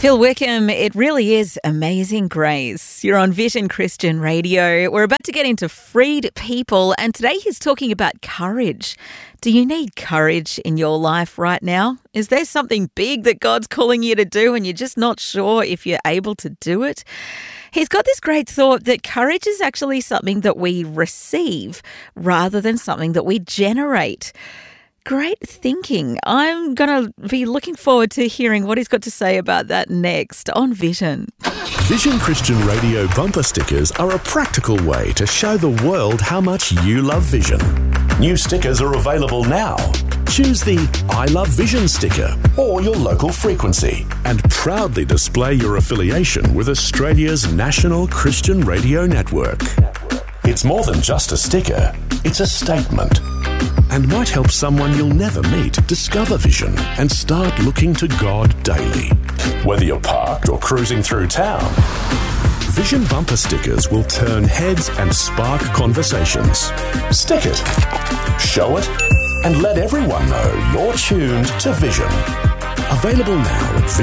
Phil Wickham, it really is amazing grace. You're on Vision Christian Radio. We're about to get into freed people, and today he's talking about courage. Do you need courage in your life right now? Is there something big that God's calling you to do and you're just not sure if you're able to do it? He's got this great thought that courage is actually something that we receive rather than something that we generate. Great thinking. I'm going to be looking forward to hearing what he's got to say about that next on Vision. Vision Christian Radio bumper stickers are a practical way to show the world how much you love Vision. New stickers are available now. Choose the I Love Vision sticker or your local frequency and proudly display your affiliation with Australia's national Christian radio network. It's more than just a sticker, it's a statement. And might help someone you'll never meet discover Vision and start looking to God daily. Whether you're parked or cruising through town, Vision bumper stickers will turn heads and spark conversations. Stick it, show it, and let everyone know you're tuned to Vision. Available now at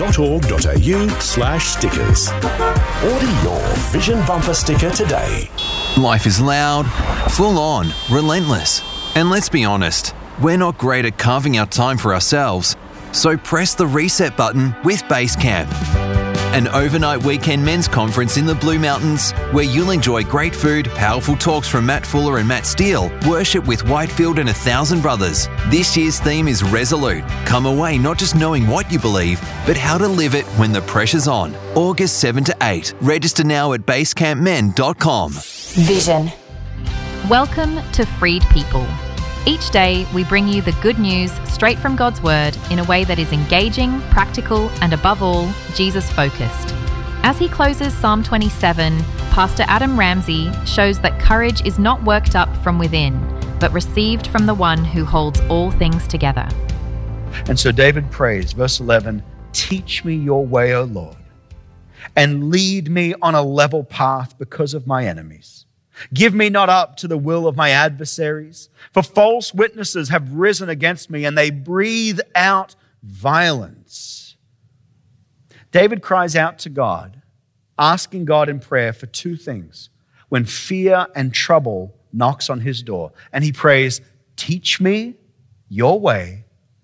vision.org.au/stickers. Order your Vision bumper sticker today. Life is loud, full on, relentless. And let's be honest, we're not great at carving out time for ourselves. So press the reset button with Basecamp, an overnight weekend men's conference in the Blue Mountains where you'll enjoy great food, powerful talks from Matt Fuller and Matt Steele, worship with Whitefield and 1,000 brothers. This year's theme is Resolute. Come away not just knowing what you believe, but how to live it when the pressure's on. August 7 to 8. Register now at basecampmen.com. Vision. Welcome to Freed People. Each day, we bring you the good news straight from God's Word in a way that is engaging, practical, and above all, Jesus-focused. As he closes Psalm 27, Pastor Adam Ramsey shows that courage is not worked up from within, but received from the one who holds all things together. And so David prays, verse 11, "Teach me your way, O Lord, and lead me on a level path because of my enemies. Give me not up to the will of my adversaries, for false witnesses have risen against me, and they breathe out violence." David cries out to God, asking God in prayer for two things when fear and trouble knocks on his door. And he prays, "Teach me your way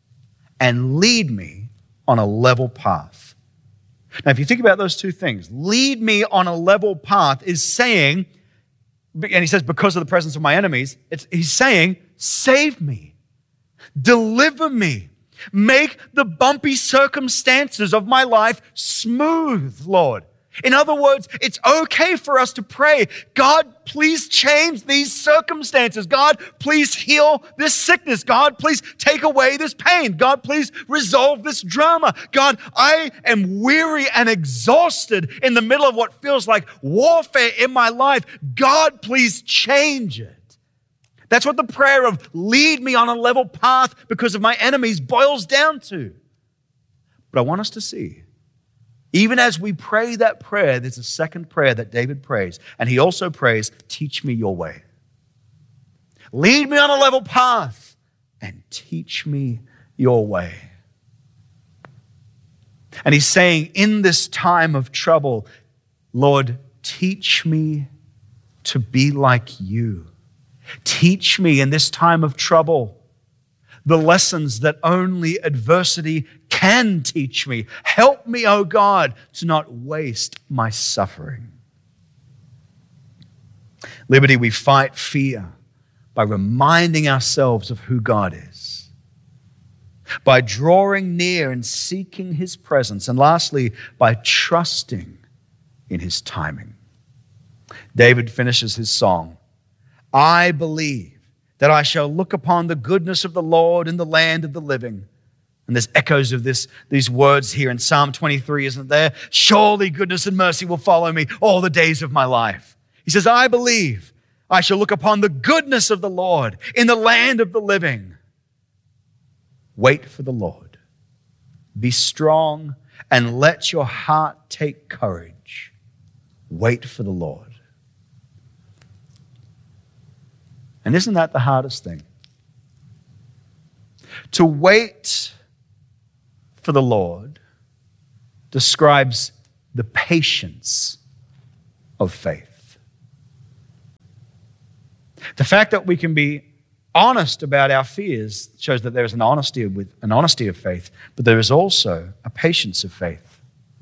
and lead me on a level path." Now, if you think about those two things, lead me on a level path is saying, and he says, because of the presence of my enemies, he's saying, save me, deliver me, make the bumpy circumstances of my life smooth, Lord. In other words, it's okay for us to pray, God, please change these circumstances. God, please heal this sickness. God, please take away this pain. God, please resolve this drama. God, I am weary and exhausted in the middle of what feels like warfare in my life. God, please change it. That's what the prayer of lead me on a level path because of my enemies boils down to. But I want us to see, even as we pray that prayer, there's a second prayer that David prays. And he also prays, teach me your way. Lead me on a level path and teach me your way. And he's saying, in this time of trouble, Lord, teach me to be like you. Teach me in this time of trouble the lessons that only adversity can teach me. Help me, O God, to not waste my suffering. Liberty, we fight fear by reminding ourselves of who God is, by drawing near and seeking his presence, and lastly, by trusting in his timing. David finishes his song, "I believe that I shall look upon the goodness of the Lord in the land of the living." And there's echoes of these words here in Psalm 23, isn't there? "Surely goodness and mercy will follow me all the days of my life." He says, "I believe I shall look upon the goodness of the Lord in the land of the living." Wait for the Lord. Be strong and let your heart take courage. Wait for the Lord. And isn't that the hardest thing? To wait for the Lord describes the patience of faith. The fact that we can be honest about our fears shows that there is an honesty of faith, but there is also a patience of faith.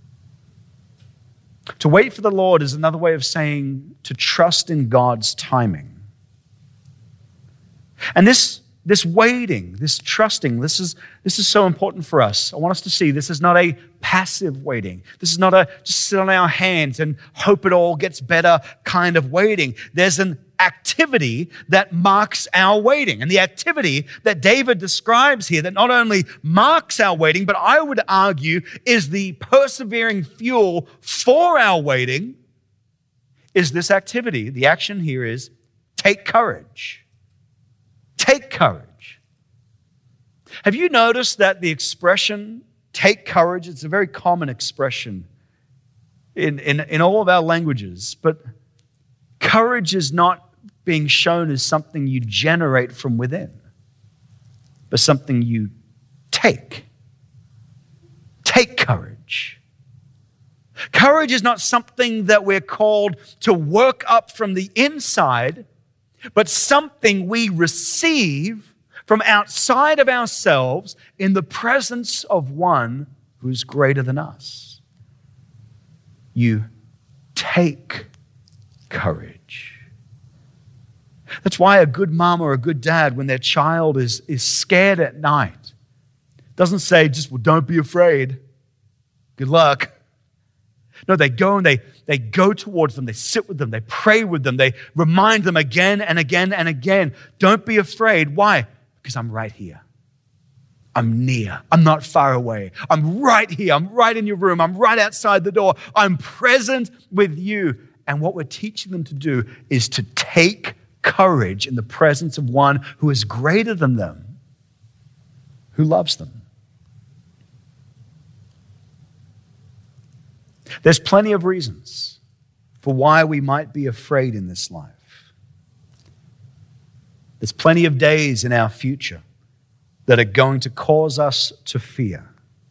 To wait for the Lord is another way of saying to trust in God's timing. And this waiting, this trusting, this is so important for us. I want us to see this is not a passive waiting. This is not a just sit on our hands and hope it all gets better kind of waiting. There's an activity that marks our waiting. And the activity that David describes here that not only marks our waiting, but I would argue is the persevering fuel for our waiting, is this activity. The action here is take courage. Take courage. Have you noticed that the expression take courage, it's a very common expression in all of our languages, but courage is not being shown as something you generate from within, but something you take. Take courage. Courage is not something that we're called to work up from the inside, but something we receive from outside of ourselves in the presence of one who's greater than us. You take courage. That's why a good mom or a good dad, when their child is scared at night, doesn't say just, well, don't be afraid. Good luck. No, they go and they go towards them. They sit with them. They pray with them. They remind them again and again and again. Don't be afraid. Why? Because I'm right here. I'm near. I'm not far away. I'm right here. I'm right in your room. I'm right outside the door. I'm present with you. And what we're teaching them to do is to take courage in the presence of one who is greater than them, who loves them. There's plenty of reasons for why we might be afraid in this life. There's plenty of days in our future that are going to cause us to fear.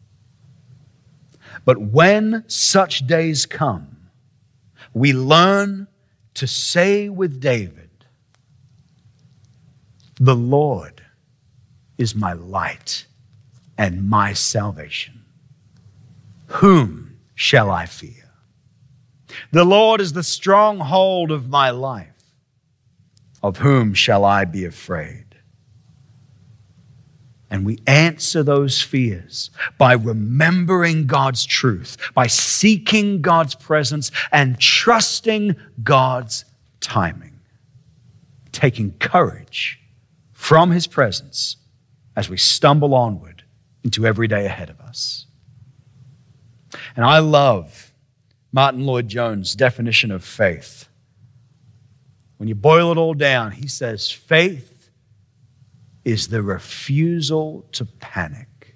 But when such days come, we learn to say with David, "The Lord is my light and my salvation. Whom shall I fear? The Lord is the stronghold of my life. Of whom shall I be afraid?" And we answer those fears by remembering God's truth, by seeking God's presence and trusting God's timing, taking courage from His presence as we stumble onward into every day ahead of us. And I love Martin Lloyd-Jones' definition of faith. When you boil it all down, he says, faith is the refusal to panic.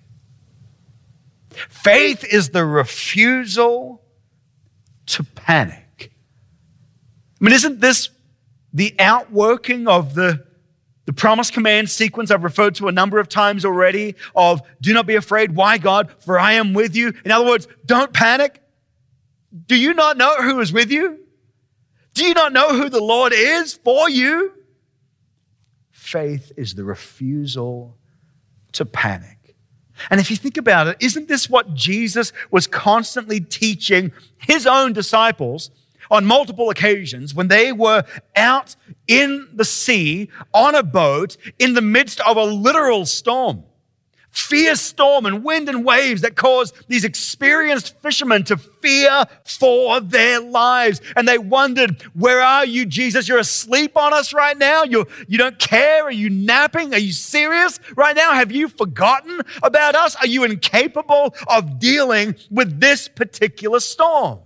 Faith is the refusal to panic. I mean, isn't this the outworking of the promise command sequence I've referred to a number of times already of do not be afraid. Why, God? For I am with you. In other words, don't panic. Do you not know who is with you? Do you not know who the Lord is for you? Faith is the refusal to panic. And if you think about it, isn't this what Jesus was constantly teaching His own disciples on multiple occasions when they were out in the sea on a boat in the midst of a literal storm? Fierce storm and wind and waves that caused these experienced fishermen to fear for their lives. And they wondered, where are you, Jesus? You're asleep on us right now? You don't care? Are you napping? Are you serious right now? Have you forgotten about us? Are you incapable of dealing with this particular storm?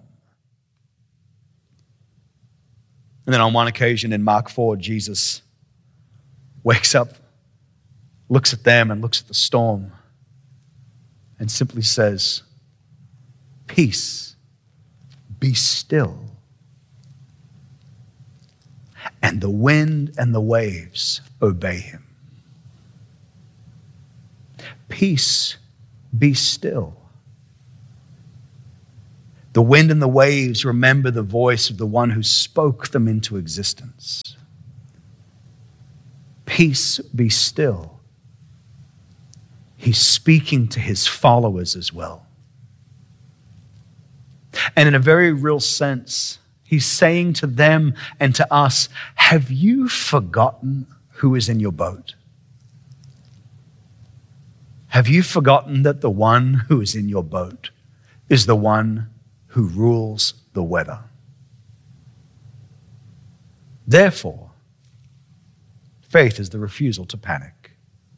And then on one occasion in Mark 4, Jesus wakes up, looks at them and looks at the storm and simply says, "Peace, be still." And the wind and the waves obey Him. Peace, be still. The wind and the waves remember the voice of the one who spoke them into existence. Peace, be still. He's speaking to his followers as well. And in a very real sense, he's saying to them and to us, have you forgotten who is in your boat? Have you forgotten that the one who is in your boat is the one who rules the weather? Therefore, faith is the refusal to panic.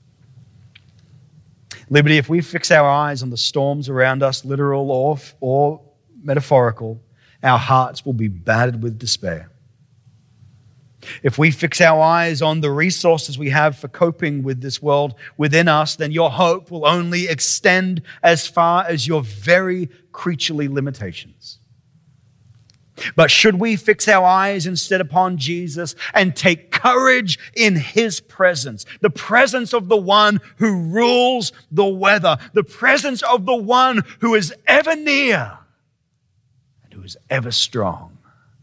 Liberty, if we fix our eyes on the storms around us, literal or metaphorical, our hearts will be battered with despair. If we fix our eyes on the resources we have for coping with this world within us, then your hope will only extend as far as your very creaturely limitations. But should we fix our eyes instead upon Jesus and take courage in his presence, the presence of the one who rules the weather, the presence of the one who is ever near and who is ever strong,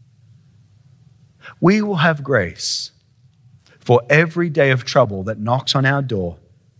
we will have grace for every day of trouble that knocks on our door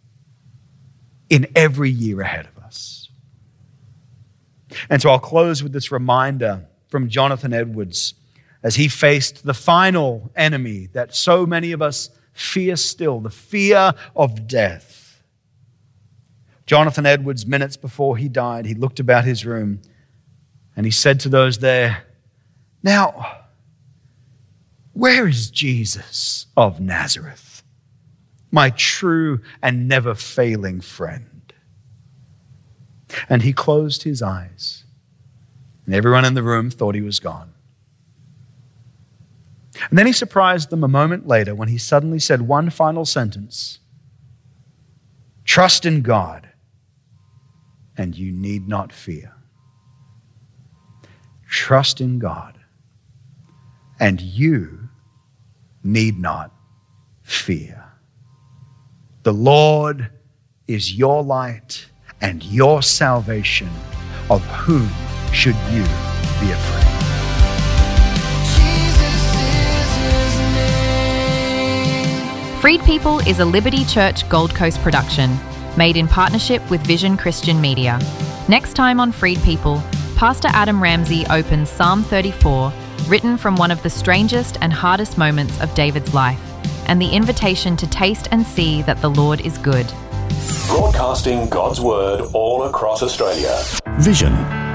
in every year ahead of us. And so I'll close with this reminder from Jonathan Edwards as he faced the final enemy that so many of us fear still, the fear of death. Jonathan Edwards, minutes before he died, he looked about his room and he said to those there, "Now, where is Jesus of Nazareth, my true and never failing friend?" And he closed his eyes, and everyone in the room thought he was gone. And then he surprised them a moment later when he suddenly said one final sentence: "Trust in God, and you need not fear." Trust in God, and you need not fear. The Lord is your light and your salvation. Of whom should you be afraid? Freed People is a Liberty Church Gold Coast production, made in partnership with Vision Christian Media. Next time on Freed People, Pastor Adam Ramsey opens Psalm 34, written from one of the strangest and hardest moments of David's life, and the invitation to taste and see that the Lord is good. Broadcasting God's Word all across Australia. Vision